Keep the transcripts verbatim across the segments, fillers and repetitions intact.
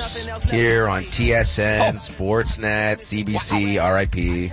Leafs here on T S N, oh. Sportsnet, C B C, R I P.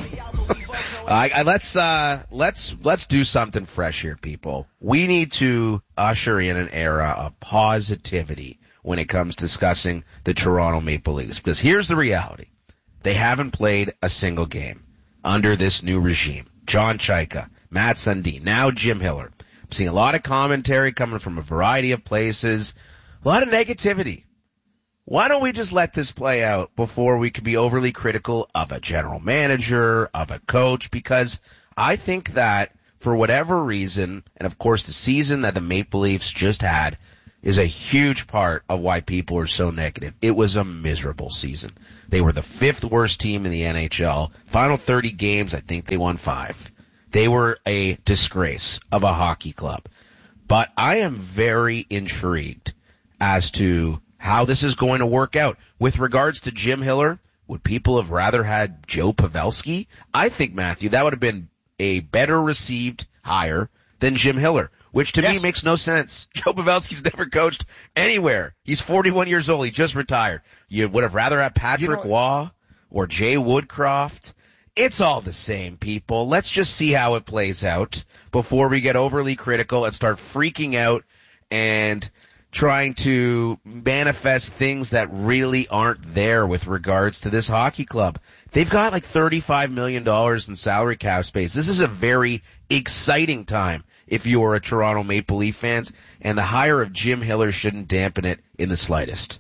I, I, let's, uh, let's, let's do something fresh here, people. We need to usher in an era of positivity when it comes to discussing the Toronto Maple Leafs. Because here's the reality. They haven't played a single game under this new regime. John Chayka, Matt Sundin, now Jim Hiller. I'm seeing a lot of commentary coming from a variety of places. A lot of negativity. Why don't we just let this play out before we can be overly critical of a general manager, of a coach? Because I think that for whatever reason, and of course the season that the Maple Leafs just had is a huge part of why people are so negative. It was a miserable season. They were the fifth worst team in the N H L. Final thirty games, I think they won five. They were a disgrace of a hockey club. But I am very intrigued as to how this is going to work out. With regards to Jim Hiller, would people have rather had Joe Pavelski? I think, Matthew, that would have been a better received hire than Jim Hiller, which to yes. me makes no sense. Joe Pavelski's never coached anywhere. He's forty-one years old. He just retired. You would have rather had Patrick you know, Waugh or Jay Woodcroft. It's all the same, people. Let's just see how it plays out before we get overly critical and start freaking out and trying to manifest things that really aren't there with regards to this hockey club. They've got like thirty-five million dollars in salary cap space. This is a very exciting time if you are a Toronto Maple Leaf fans, and the hire of Jim Hiller shouldn't dampen it in the slightest.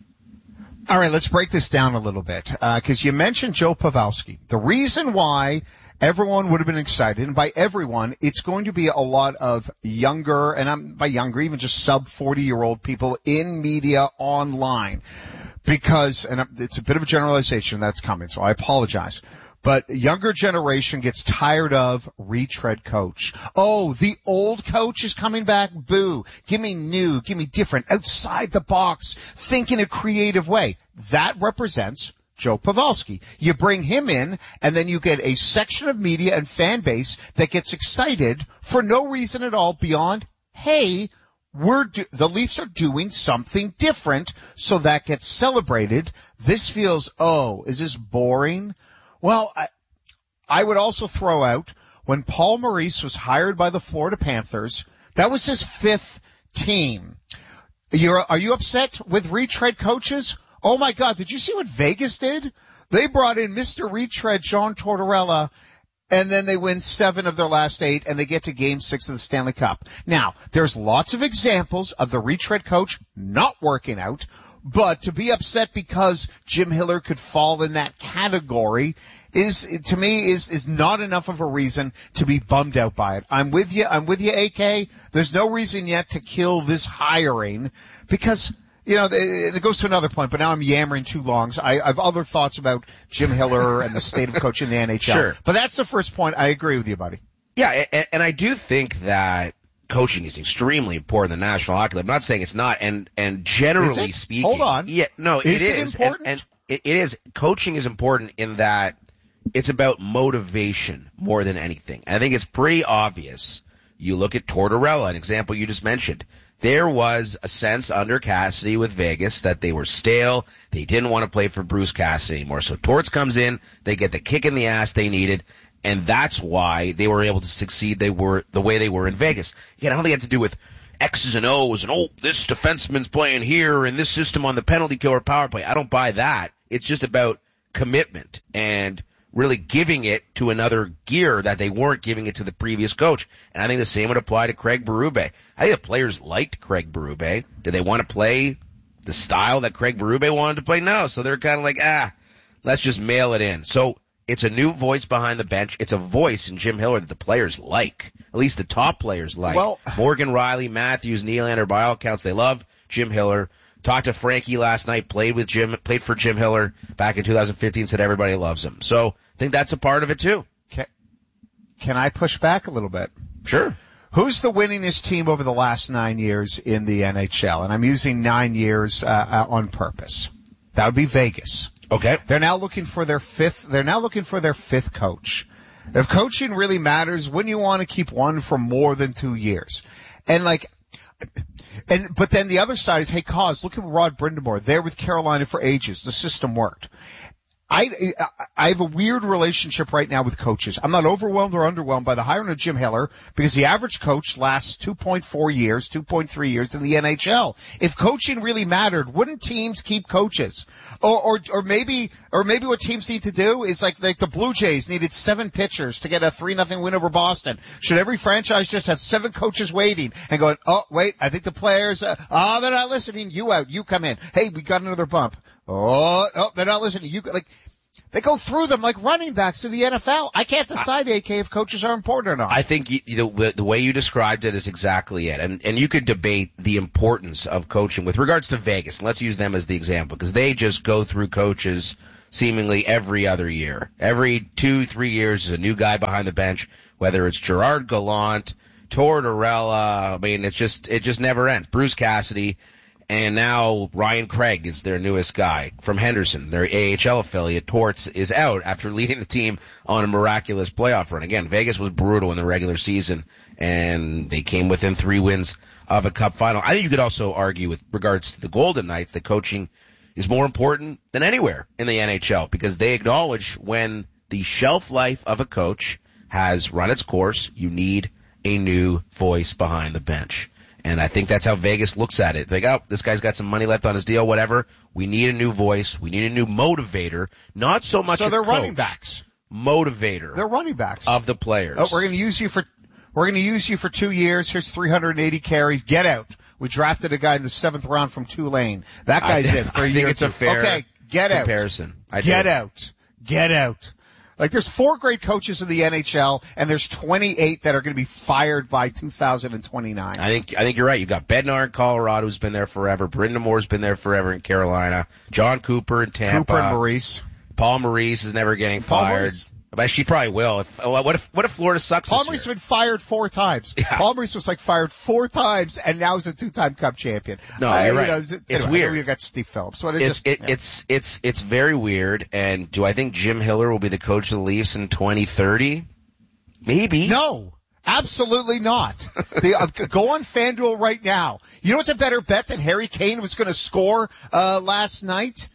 All right, let's break this down a little bit, uh, cause you mentioned Joe Pavelski. The reason why everyone would have been excited, and by everyone, it's going to be a lot of younger, and I'm by younger, even just sub forty year old people in media online. Because, and it's a bit of a generalization that's coming, so I apologize. But younger generation gets tired of retread coach. Oh, the old coach is coming back? Boo. Give me new, give me different, outside the box, think in a creative way. That represents Joe Pavelski. You bring him in, and then you get a section of media and fan base that gets excited for no reason at all beyond, hey, we're do- the Leafs are doing something different, so that gets celebrated. This feels, oh, is this boring? Well, I, I would also throw out when Paul Maurice was hired by the Florida Panthers, that was his fifth team. You're, are you upset with retread coaches? Oh my God, did you see what Vegas did? They brought in Mister Retread, John Tortorella, and then they win seven of their last eight, and they get to game six of the Stanley Cup. Now, there's lots of examples of the retread coach not working out, but to be upset because Jim Hiller could fall in that category is, to me, is, is not enough of a reason to be bummed out by it. I'm with you, I'm with you, A K. There's no reason yet to kill this hiring because, you know, it goes to another point, but now I'm yammering too long. So I, I have other thoughts about Jim Hiller and the state of coaching in the N H L. Sure. But that's the first point. I agree with you, buddy. Yeah, and, and I do think that coaching is extremely important in the National Hockey League. I'm not saying it's not, and and generally speaking, hold on, yeah, no, is it it is important? And, and it, it is. Coaching is important in that it's about motivation more than anything. And I think it's pretty obvious. You look at Tortorella, an example you just mentioned. There was a sense under Cassidy with Vegas that they were stale. They didn't want to play for Bruce Cassidy anymore. So Torts comes in, they get the kick in the ass they needed, and that's why they were able to succeed. They were the way they were in Vegas. Again, I don't think it had to do with X's and O's and, oh, this defenseman's playing here and this system on the penalty kill or power play. I don't buy that. It's just about commitment and really giving it to another gear that they weren't giving it to the previous coach. And I think the same would apply to Craig Berube. I think the players liked Craig Berube. Did they want to play the style that Craig Berube wanted to play? No. So they're kind of like, ah, let's just mail it in. So it's a new voice behind the bench. It's a voice in Jim Hiller that the players like. At least the top players like. Well, Morgan Riley, Matthews, Nylander, by all accounts, they love Jim Hiller. Talked to Frankie last night, played with Jim, played for Jim Hiller back in two thousand fifteen, said everybody loves him. So I think that's a part of it too. Can, can I push back a little bit? Sure. Who's the winningest team over the last nine years in the N H L? And I'm using nine years, uh, on purpose. That would be Vegas. Okay. They're now looking for their fifth, they're now looking for their fifth coach. If coaching really matters, wouldn't you want to keep one for more than two years? And like, and, but then the other side is, hey, Cause, look at Rod Brindamore. There with Carolina for ages. The system worked. I, I have a weird relationship right now with coaches. I'm not overwhelmed or underwhelmed by the hiring of Jim Hiller because the average coach lasts two point four years, two point three years in the N H L. If coaching really mattered, wouldn't teams keep coaches? Or, or, or maybe, or maybe what teams need to do is like, like the Blue Jays needed seven pitchers to get a three nothing win over Boston. Should every franchise just have seven coaches waiting and going, oh, wait, I think the players, uh, oh, they're not listening. You out. You come in. Hey, we got another bump. Oh, oh, they're not listening. You like, they go through them like running backs in the N F L. I can't decide, A K, if coaches are important or not. I think you, the, the way you described it is exactly it. And, and you could debate the importance of coaching with regards to Vegas. Let's use them as the example because they just go through coaches seemingly every other year. Every two, three years is a new guy behind the bench, whether it's Gerard Gallant, Tortorella. I mean, it's just, it just never ends. Bruce Cassidy. And now Ryan Craig is their newest guy from Henderson. Their A H L affiliate, Torts, is out after leading the team on a miraculous playoff run. Again, Vegas was brutal in the regular season, and they came within three wins of a cup final. I think you could also argue with regards to the Golden Knights that coaching is more important than anywhere in the N H L because they acknowledge when the shelf life of a coach has run its course, you need a new voice behind the bench. And I think that's how Vegas looks at it. It's like, oh, this guy's got some money left on his deal, whatever. We need a new voice. We need a new motivator. Not so much So a they're coach, running backs. Motivator. They're running backs. Of the players. Oh, we're going to use you for, we're going to use you for two years. Here's three hundred eighty carries. Get out. We drafted a guy in the seventh round from Tulane. That guy's I, in for a I year. think it's a fair okay, get comparison. out. I get do. out. Get out. Like there's four great coaches in the N H L and there's twenty-eight that are going to be fired by two thousand twenty-nine. I think, I think you're right. You've got Bednar in Colorado who's been there forever. Brindamore's been there forever in Carolina. John Cooper in Tampa. Cooper and Maurice. Paul Maurice is never getting Paul fired. Maurice. But she probably will. If, what if, what if Florida sucks Paul this Maurice year? has been fired four times. Yeah. Paul Maurice was like fired four times and now he's a two-time Cup champion. No, uh, you're you right. know, It's anyway, weird. We got Steve Phillips. What it It's, just, it, yeah. it's, it's, it's very weird. And do I think Jim Hiller will be the coach of the Leafs in twenty thirty? Maybe. No. Absolutely not. The, uh, go on FanDuel right now. You know what's a better bet than Harry Kane was going to score uh last night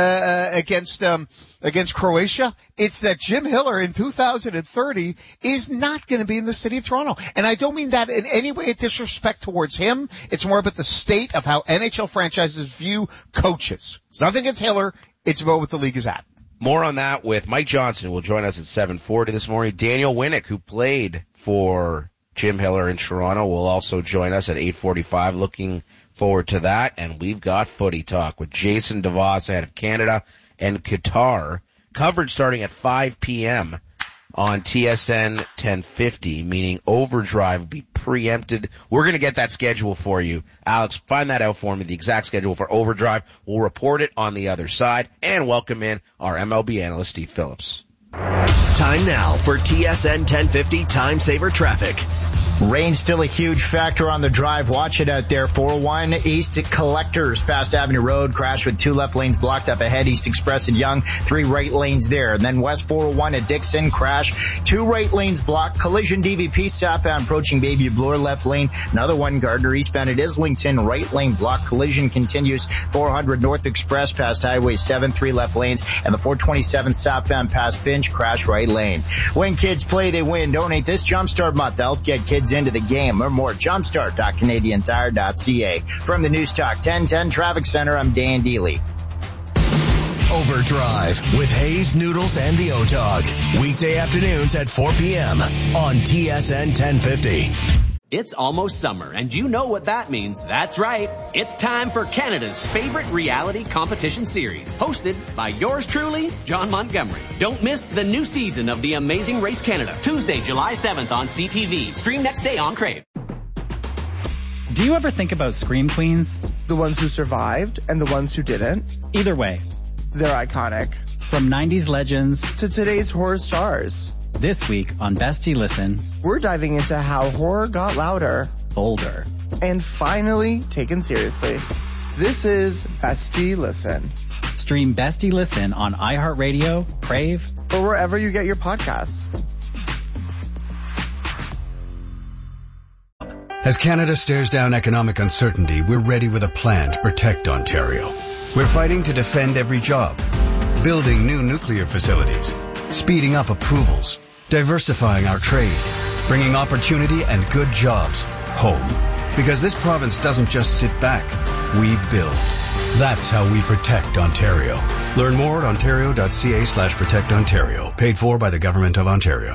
uh against um against Croatia? It's that Jim Hiller in two thousand thirty is not going to be in the city of Toronto. And I don't mean that in any way of disrespect towards him. It's more about the state of how N H L franchises view coaches. It's nothing against Hiller. It's about what the league is at. More on that with Mike Johnson, who will join us at seven forty this morning. Daniel Winnick, who played for Jim Hiller in Toronto, will also join us at eight forty-five. Looking forward to that. And we've got Footy Talk with Jason DeVos out of Canada and Qatar. Coverage starting at five p.m. on T S N ten fifty, meaning Overdrive will be preempted. We're going to get that schedule for you. Alex, find that out for me, the exact schedule for Overdrive. We'll report it on the other side and welcome in our M L B analyst, Steve Phillips. Time now for T S N ten fifty Time Saver Traffic. Rain still a huge factor on the drive. Watch it out there. four oh one East Collectors, past Avenue Road. Crash with two left lanes blocked up ahead. East Express and Young, three right lanes there. And then West four oh one at Dixon, crash, two right lanes blocked. Collision D V P southbound approaching Baby Bloor, left lane. Another one, Gardner eastbound at Islington, right lane blocked. Collision continues. four hundred North Express past Highway seven, three left lanes. And the four twenty-seven southbound past Finch, crash right lane. When kids play, they win. Donate this Jumpstart month to help get kids into the game. Learn more at jumpstart dot canadian tire dot c a. From the News Talk ten ten Traffic Center, I'm Dan Deely. Overdrive with Hayes, Noodles, and the O-Dog. Weekday afternoons at four p.m. on T S N ten fifty. It's almost summer, and you know what that means. That's right. It's time for Canada's favorite reality competition series, hosted by yours truly, John Montgomery. Don't miss the new season of The Amazing Race Canada, Tuesday, July seventh on C T V. Stream next day on Crave. Do you ever think about Scream Queens? The ones who survived and the ones who didn't. Either way, they're iconic. From nineties legends to today's horror stars. This week on Bestie Listen, we're diving into how horror got louder, bolder, and finally taken seriously. This is Bestie Listen. Stream Bestie Listen on iHeartRadio, Crave, or wherever you get your podcasts. As Canada stares down economic uncertainty, we're ready with a plan to protect Ontario. We're fighting to defend every job, building new nuclear facilities, speeding up approvals, diversifying our trade, bringing opportunity and good jobs home. Because this province doesn't just sit back, we build. That's how we protect Ontario. Learn more at ontario.ca slash protect Ontario. Paid for by the Government of Ontario.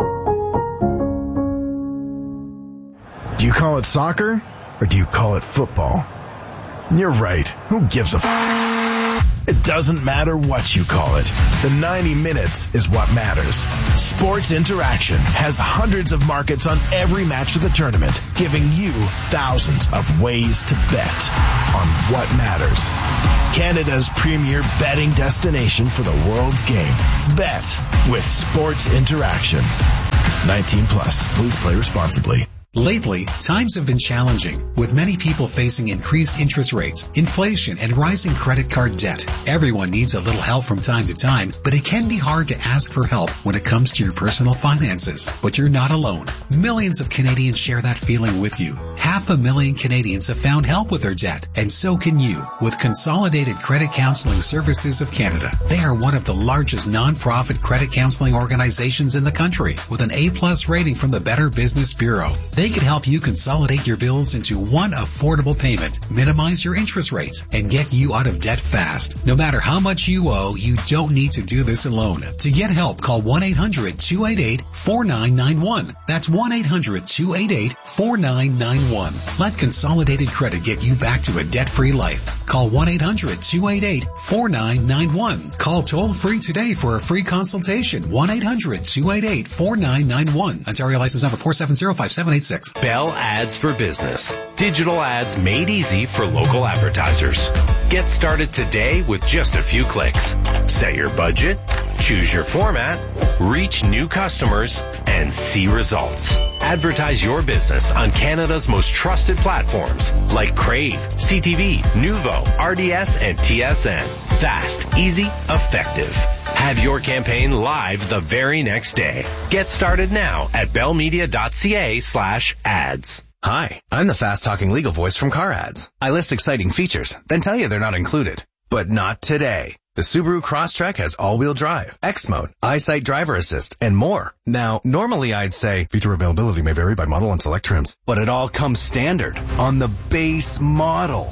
Do you call it soccer or do you call it football? You're right. Who gives a f***? It doesn't matter what you call it. The ninety minutes is what matters. Sports Interaction has hundreds of markets on every match of the tournament, giving you thousands of ways to bet on what matters. Canada's premier betting destination for the world's game. Bet with Sports Interaction. nineteen plus. Please play responsibly. Lately, times have been challenging, with many people facing increased interest rates, inflation, and rising credit card debt. Everyone needs a little help from time to time, but it can be hard to ask for help when it comes to your personal finances. But you're not alone. Millions of Canadians share that feeling with you. Half a million Canadians have found help with their debt, and so can you, with Consolidated Credit Counseling Services of Canada. They are one of the largest non-profit credit counseling organizations in the country, with an A-plus rating from the Better Business Bureau. They can help you consolidate your bills into one affordable payment, minimize your interest rates, and get you out of debt fast. No matter how much you owe, you don't need to do this alone. To get help, call one eight hundred two eight eight four nine nine one. That's one eight hundred two eight eight four nine nine one. Let Consolidated Credit get you back to a debt-free life. Call one eight hundred two eight eight four nine nine one. Call toll-free today for a free consultation. one eight hundred two eight eight four nine nine one. Ontario license number four seven zero five seven eight six. Bell Ads for Business. Digital ads made easy for local advertisers. Get started today with just a few clicks. Set your budget, choose your format, reach new customers, and see results. Advertise your business on Canada's most trusted platforms like Crave, C T V, Nuvo, R D S, and T S N. Fast, easy, effective. Have your campaign live the very next day. Get started now at bellmedia.ca slash ads. Hi, I'm the fast-talking legal voice from Car Ads. I list exciting features, then tell you they're not included. But not today. The Subaru Crosstrek has all-wheel drive, X-Mode, EyeSight Driver Assist, and more. Now, normally I'd say feature availability may vary by model and select trims, but it all comes standard on the base model.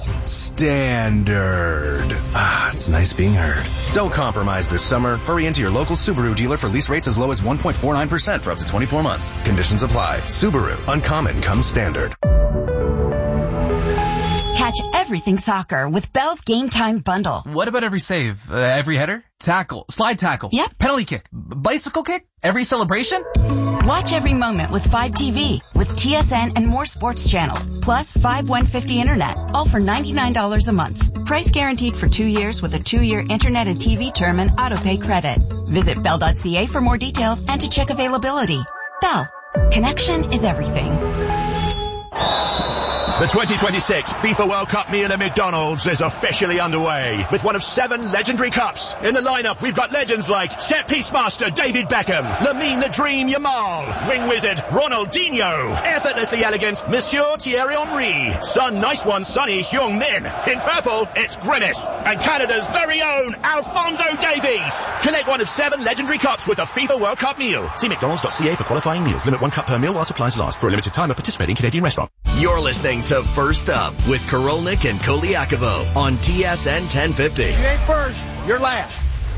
Standard. Ah, it's nice being heard. Don't compromise this summer. Hurry into your local Subaru dealer for lease rates as low as one point four nine percent for up to twenty-four months. Conditions apply. Subaru. Uncommon comes standard. Catch everything soccer with Bell's Game Time Bundle. What about every save? Uh, every header? Tackle? Slide tackle? Yep. Penalty kick? B- bicycle kick? Every celebration? Watch every moment with five T V, with T S N and more sports channels, plus five one fifty internet, all for ninety-nine dollars a month. Price guaranteed for two years with a two-year internet and T V term and autopay credit. Visit bell dot c a for more details and to check availability. Bell. Connection is everything. The twenty twenty-six FIFA World Cup meal at McDonald's is officially underway with one of seven legendary cups. In the lineup, we've got legends like set-piece master David Beckham, Lamine the Dream Yamal, wing wizard Ronaldinho, effortlessly elegant Monsieur Thierry Henry, Sun Nice One Sonny Heung-min. In purple, it's Grimace, and Canada's very own Alphonso Davies. Collect one of seven legendary cups with a FIFA World Cup meal. See mcdonalds dot c a for qualifying meals. Limit one cup per meal while supplies last. For a limited time at participating Canadian restaurant. You're listening to First Up with Karolnik and Koliakovo on T S N ten fifty. You ain't first, you're last.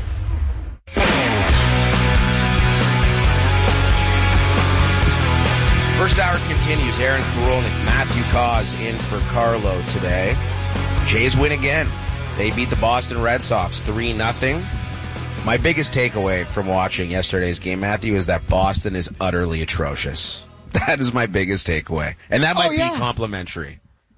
First hour continues. Aaron Karolnik, Matthew Cause in for Carlo today. Jays win again. They beat the Boston Red Sox three nothing. My biggest takeaway from watching yesterday's game, Matthew, is that Boston is utterly atrocious. That is my biggest takeaway. And that might oh, yeah. be complimentary.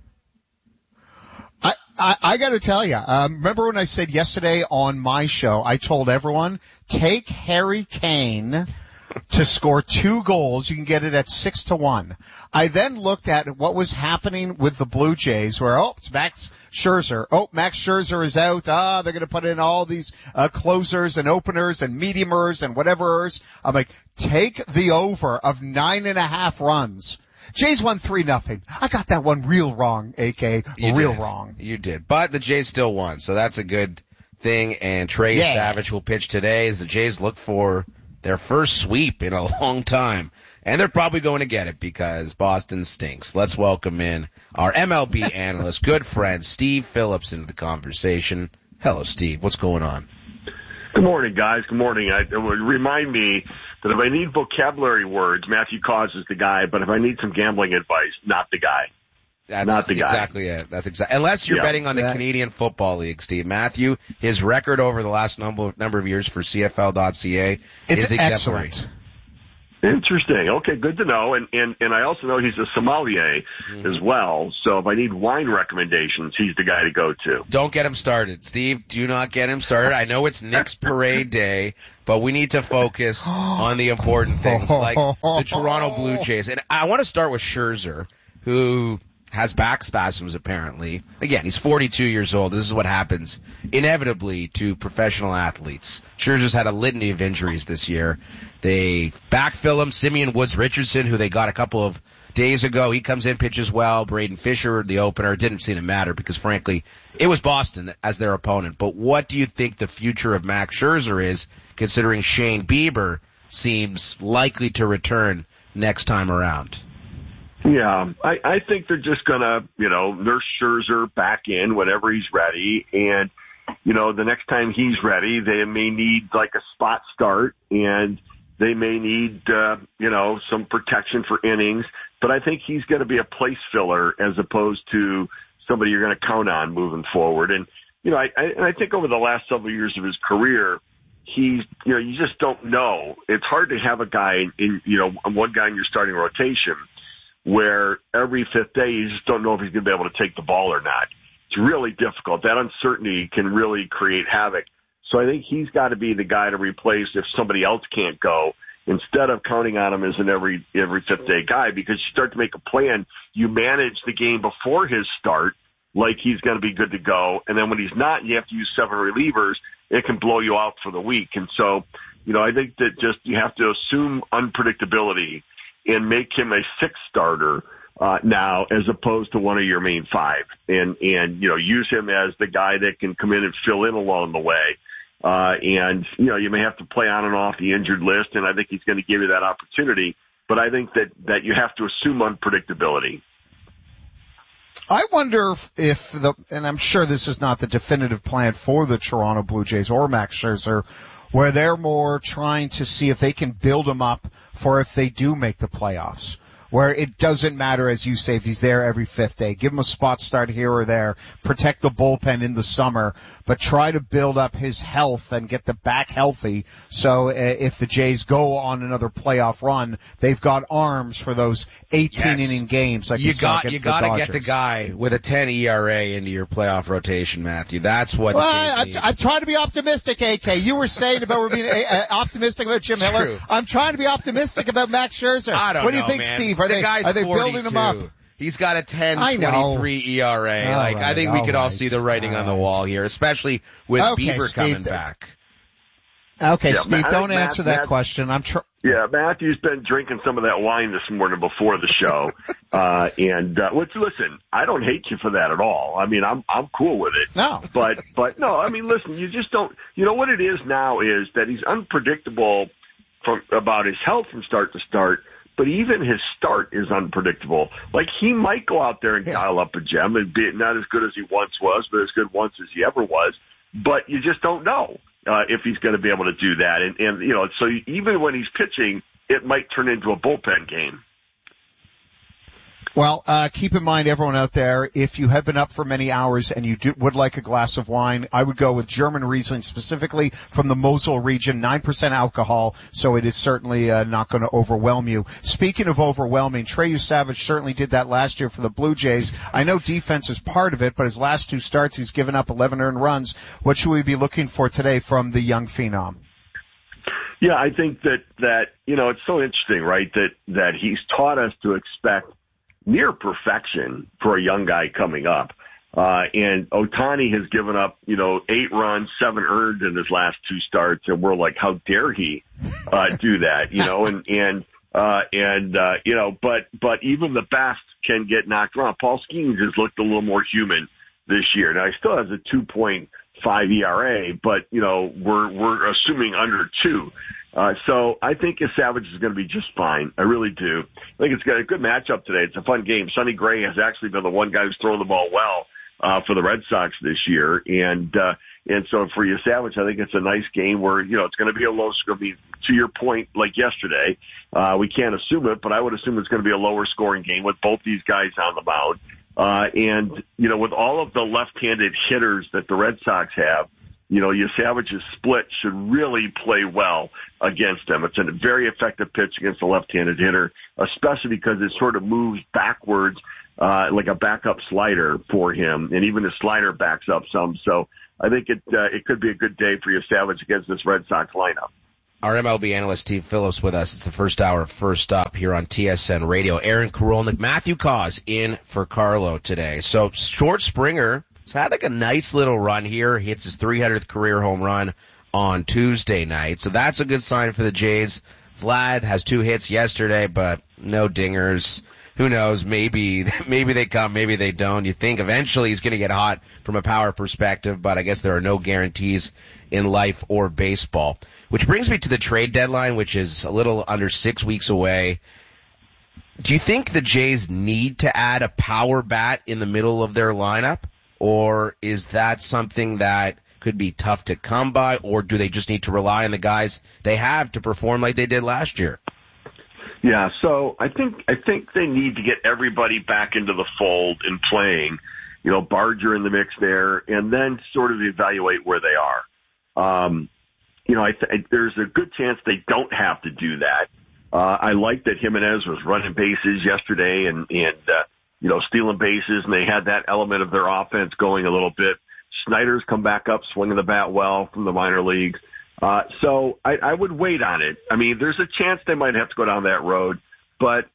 I, I, I gotta tell you, um, remember when I said yesterday on my show, I told everyone, take Harry Kane to score two goals. You can get it at six to one. I then looked at what was happening with the Blue Jays where, oh, it's Max Scherzer. Oh, Max Scherzer is out. Ah, they're going to put in all these, uh, closers and openers and mediumers and whatever's. I'm like, take the over of nine and a half runs. Jays won three nothing. I got that one real wrong, A K. You real did. wrong. You did. But the Jays still won, so that's a good thing. And Trey Yeah. Savage will pitch today as the Jays look for their first sweep in a long time. And they're probably going to get it because Boston stinks. Let's welcome in our M L B analyst, good friend, Steve Phillips, into the conversation. Hello, Steve. What's going on? Good morning, guys. Good morning. I, it would remind me that if I need vocabulary words, Matthew Cause is the guy, but if I need some gambling advice, not the guy. That's not the guy. exactly it. That's exactly. Unless you're Yeah. betting on the That- Canadian Football League, Steve. Matthew, his record over the last number number of years for C F L dot C A It's is exemplary. excellent. Interesting. Okay, good to know. And and and I also know he's a sommelier Mm-hmm. as well. So if I need wine recommendations, he's the guy to go to. Don't get him started, Steve. Do not get him started. I know it's Nick's parade day, but we need to focus on the important things like the Toronto Blue Jays. And I want to start with Scherzer, who has back spasms apparently. Again, he's forty-two years old. This is what happens inevitably to professional athletes. Scherzer's had a litany of injuries this year. They backfill him. Simeon Woods Richardson, who they got a couple of days ago, he comes in, pitches well. Braden Fisher, the opener, it didn't seem to matter because frankly, it was Boston as their opponent. But what do you think the future of Max Scherzer is, considering Shane Bieber seems likely to return next time around? Yeah, I, I think they're just gonna, you know, nurse Scherzer back in whenever he's ready, and you know, the next time he's ready, they may need like a spot start, and they may need, uh, you know, some protection for innings. But I think he's going to be a place filler as opposed to somebody you're going to count on moving forward. And you know, I, I, and I think over the last several years of his career, he's, you know, you just don't know. It's hard to have a guy in, you know, one guy in your starting rotation where every fifth day you just don't know if he's going to be able to take the ball or not. It's really difficult. That uncertainty can really create havoc. So I think he's got to be the guy to replace if somebody else can't go, instead of counting on him as an every every fifth day guy, because you start to make a plan. You manage the game before his start like he's going to be good to go, and then when he's not, you have to use seven relievers. It can blow you out for the week. And so, you know, I think that just you have to assume unpredictability and make him a sixth starter uh, now, as opposed to one of your main five, and and you know, use him as the guy that can come in and fill in along the way. Uh, and you know, you may have to play on and off the injured list, and I think he's going to give you that opportunity. But I think that that you have to assume unpredictability. I wonder if, if the, and I'm sure this is not the definitive plan for the Toronto Blue Jays or Max Scherzer, where they're more trying to see if they can build him up for if they do make the playoffs, where it doesn't matter, as you say, if he's there every fifth day. Give him a spot start here or there, protect the bullpen in the summer, but try to build up his health and get the back healthy. So uh, if the Jays go on another playoff run, they've got arms for those eighteen Yes. inning games. Like You saw got, you against got the to get the Dodgers. guy with a ten E R A into your playoff rotation, Matthew. That's what. Well, the I, Jays I, I'm trying to be optimistic, A K. You were saying about we're being uh, optimistic about Jim It's Miller. true. I'm trying to be optimistic about Max Scherzer. I don't what do know, you think, man. Steve? Are the they guy's are they building him up? forty-two. He's got a ten I know. twenty-three E R A. All like right, I think we all could all right, see the writing all on the right. wall here, especially with Okay, Bieber Steve, coming th- back. Okay, Yeah, Steve, Matt- don't Matt- answer that Matt- question. I'm trying. Yeah, Matthew's been drinking some of that wine this morning before the show, uh, and uh, which listen, I don't hate you for that at all. I mean, I'm I'm cool with it. No, but but no, I mean, listen, you just don't. You know what it is now is that he's unpredictable from about his health from start to start. But even his start is unpredictable. Like, he might go out there and Yeah. dial up a gem and be not as good as he once was, but as good once as he ever was. But you just don't know uh, if he's going to be able to do that. And, and, you know, so even when he's pitching, it might turn into a bullpen game. Well, uh, keep in mind, everyone out there, if you have been up for many hours and you do, would like a glass of wine, I would go with German Riesling, specifically from the Mosel region, nine percent alcohol, so it is certainly uh, not going to overwhelm you. Speaking of overwhelming, Trey Savage certainly did that last year for the Blue Jays. I know defense is part of it, but his last two starts, he's given up eleven earned runs. What should we be looking for today from the young phenom? Yeah, I think that, that, you know, it's so interesting, right, that, that he's taught us to expect near perfection for a young guy coming up. Uh, and Ohtani has given up, you know, eight runs, seven earned in his last two starts. And we're like, how dare he, uh, do that, you know, and, and, Uh, and, uh, you know, but, but even the best can get knocked around. Paul Skeens has looked a little more human this year. Now he still has a two point five E R A, but, you know, we're, we're assuming under two. Uh, so I think Savage is going to be just fine. I really do. I think it's got a good matchup today. It's a fun game. Sonny Gray has actually been the one guy who's thrown the ball well, uh, for the Red Sox this year. And, uh, and so for Savage, I think it's a nice game where, you know, it's going to be a low, it's going to be, to your point, like yesterday. Uh, we can't assume it, but I would assume it's going to be a lower scoring game with both these guys on the mound. Uh, and, you know, with all of the left-handed hitters that the Red Sox have, you know, Savage's split should really play well against them. It's a very effective pitch against a left-handed hitter, especially because it sort of moves backwards, uh, like a backup slider for him. And even his slider backs up some. So I think it, uh, it could be a good day for Savage against this Red Sox lineup. Our M L B analyst, Steve Phillips, with us. It's the first hour of First Up here on T S N Radio. Aaron Karolnik, Matthew Cause in for Carlo today. So Short Springer has had like a nice little run here. He hits his three hundredth career home run on Tuesday night. So that's a good sign for the Jays. Vlad has two hits yesterday, but no dingers. Who knows? Maybe, maybe they come, maybe they don't. You think eventually he's going to get hot from a power perspective, but I guess there are no guarantees in life or baseball. Which brings me to the trade deadline, which is a little under six weeks away. Do you think the Jays need to add a power bat in the middle of their lineup? Or is that something that could be tough to come by? Or do they just need to rely on the guys they have to perform like they did last year? Yeah, so I think I think they need to get everybody back into the fold and playing. You know, Barger in the mix there, and then sort of evaluate where they are. Um, you know, I th- there's a good chance they don't have to do that. Uh, I like that Jimenez was running bases yesterday and, and uh, you know, stealing bases, and they had that element of their offense going a little bit. Snyder's come back up, swinging the bat well from the minor leagues. Uh, so I, I would wait on it. I mean, there's a chance they might have to go down that road, but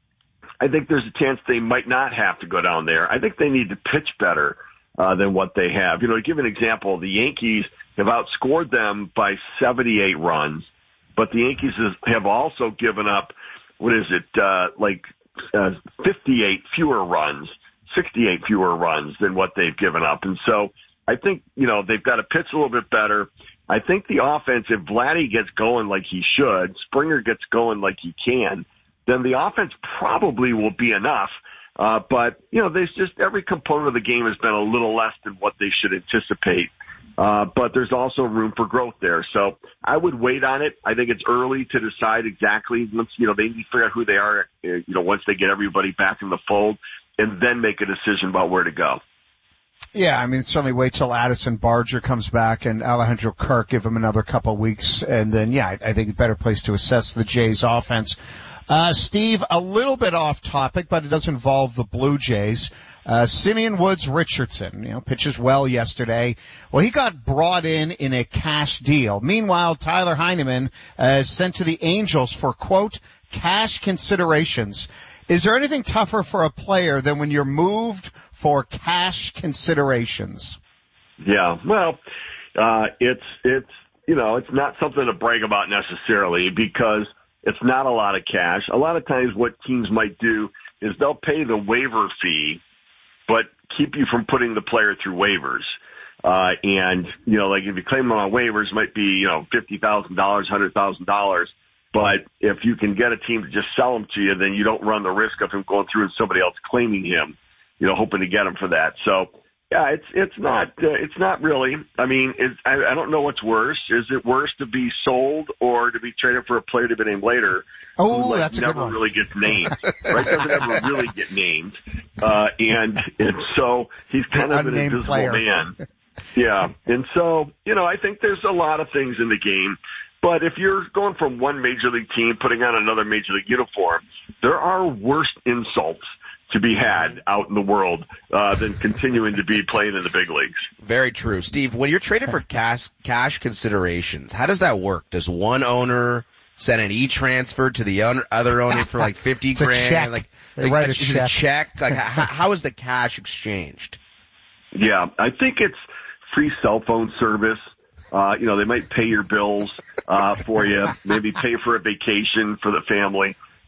I think there's a chance they might not have to go down there. I think they need to pitch better uh, than what they have. You know, to give an example, the Yankees have outscored them by seventy-eight runs, but the Yankees have also given up, what is it, uh, like uh, fifty-eight fewer runs, sixty-eight fewer runs than what they've given up. And so I think, you know, they've got to pitch a little bit better. I think the offense, if Vladdy gets going like he should, Springer gets going like he can, then the offense probably will be enough. Uh, but, you know, there's just every component of the game has been a little less than what they should anticipate. Uh, but there's also room for growth there. So I would wait on it. I think it's early to decide exactly. Once, you know, they need to figure out who they are, uh, you know, once they get everybody back in the fold, and then make a decision about where to go. Yeah, I mean, certainly wait till Addison Barger comes back and Alejandro Kirk, give him another couple of weeks. And then, yeah, I, I think a better place to assess the Jays offense. Uh, Steve, a little bit off topic, but it does involve the Blue Jays. Uh, Simeon Woods Richardson, you know, pitches well yesterday. Well, he got brought in in a cash deal. Meanwhile, Tyler Heineman uh, is sent to the Angels for, quote, cash considerations. Is there anything tougher for a player than when you're moved for cash considerations? Yeah, well, uh, it's, it's, you know, it's not something to brag about necessarily because it's not a lot of cash. A lot of times what teams might do is they'll pay the waiver fee, but keep you from putting the player through waivers. Uh, and, you know, like if you claim them on waivers, it might be, you know, fifty thousand dollars, one hundred thousand dollars. But if you can get a team to just sell him to you, then you don't run the risk of him going through and somebody else claiming him, you know, hoping to get him for that. So, yeah, it's, it's not, uh, it's not really. I mean, it's, I, I don't know what's worse. Is it worse to be sold or to be traded for a player to be named later? Oh, who, like, that's a never good one. really gets named, right? Doesn't ever really get named. Uh, and, and so he's kind of an invisible player. man. Yeah. And so, you know, I think there's a lot of things in the game. But if you're going from one major league team, putting on another major league uniform, there are worse insults to be had out in the world uh, than continuing to be playing in the big leagues. Very true. Steve, when you're traded for cash, cash considerations, how does that work? Does one owner send an e-transfer to the owner, other owner for like fifty it's grand? A check. Like, they like write a is check. it a check? Like, how, how is the cash exchanged? Yeah, I think it's free cell phone service. Uh, you know, they might pay your bills, uh, for you, maybe pay for a vacation for the family.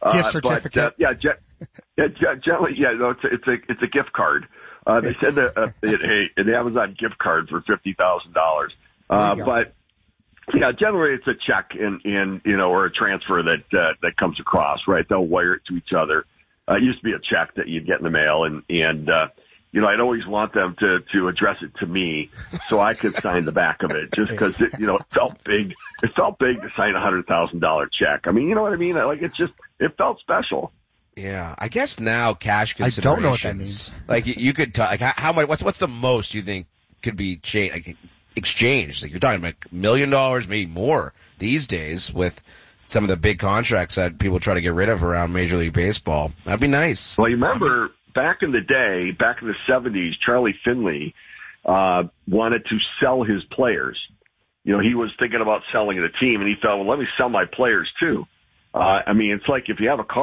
Uh, gift certificate. But, uh, yeah, ge- yeah, ge- generally, yeah, no, it's a, it's a, it's a gift card. Uh, they said that, uh, a, an Amazon gift card for fifty thousand dollars. Uh, but, yeah, generally it's a check and, and, you know, or a transfer that, uh, that comes across, right? They'll wire it to each other. Uh, it used to be a check that you'd get in the mail and, and, uh, you know, I'd always want them to, to address it to me so I could sign the back of it just because it, you know, it felt big. It felt big to sign a hundred thousand dollar check. I mean, you know what I mean? Like, it's just, it felt special. Yeah, I guess now cash I considerations. don't know what that means. Like you, you could talk, like how, how much? What's what's the most you think could be cha- like, exchanged? Like you're talking about a million dollars, maybe more these days with some of the big contracts that people try to get rid of around Major League Baseball. That'd be nice. Well, you remember back in the day, back in the seventies, Charlie Finley uh wanted to sell his players. You know, he was thinking about selling the team, and he thought, well, let me sell my players too. Uh, I mean, it's like if you have a car.